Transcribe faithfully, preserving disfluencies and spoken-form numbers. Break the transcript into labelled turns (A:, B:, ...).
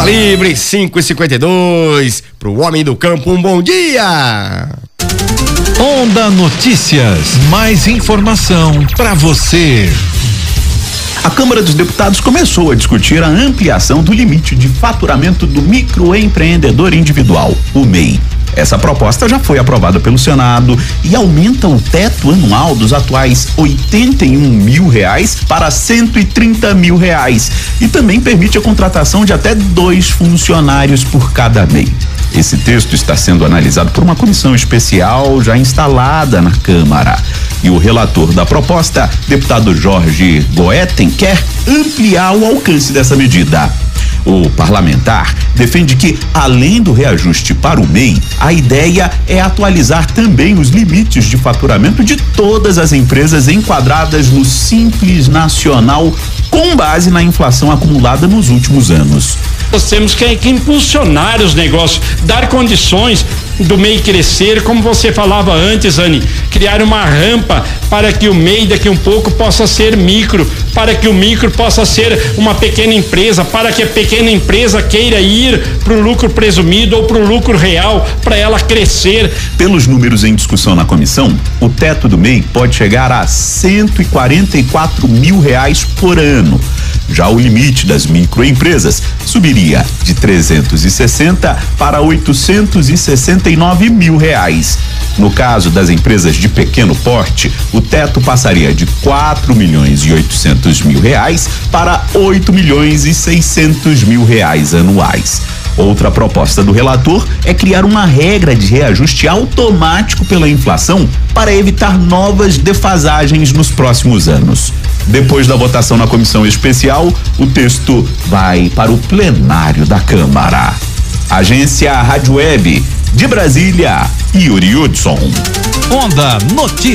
A: Livre cinco e cinquenta e dois, pro homem do campo, um bom dia.
B: Onda Notícias, mais informação para você.
C: A Câmara dos Deputados começou a discutir a ampliação do limite de faturamento do microempreendedor individual, o M E I. Essa proposta já foi aprovada pelo Senado e aumenta o teto anual dos atuais oitenta e um mil reais para cento e trinta mil reais e também permite a contratação de até dois funcionários por cada M E I. Esse texto está sendo analisado por uma comissão especial já instalada na Câmara. E o relator da proposta, deputado Jorge Goetten, quer ampliar o alcance dessa medida. O parlamentar defende que, além do reajuste para o M E I, a ideia é atualizar também os limites de faturamento de todas as empresas enquadradas no Simples Nacional, com base na inflação acumulada nos últimos anos.
D: Nós temos que, que impulsionar os negócios, dar condições do M E I crescer, como você falava antes, Anny, criar uma rampa para que o M E I daqui um pouco possa ser micro, para que o micro possa ser uma pequena empresa, para que a pequena empresa queira ir para o lucro presumido ou para o lucro real, para ela crescer.
C: Pelos números em discussão na comissão, o teto do M E I pode chegar a cento e quarenta e quatro mil reais por ano. Já o limite das microempresas subiria de trezentos e sessenta para oitocentos e sessenta e nove mil reais. No caso das empresas de pequeno porte, o teto passaria de quatro milhões e oitocentos mil reais para oito milhões e seiscentos mil reais anuais. Outra proposta do relator é criar uma regra de reajuste automático pela inflação para evitar novas defasagens nos próximos anos. Depois da votação na comissão especial, o texto vai para o plenário da Câmara. Agência Rádio Web de Brasília, Yuri Hudson.
B: Onda Notícias.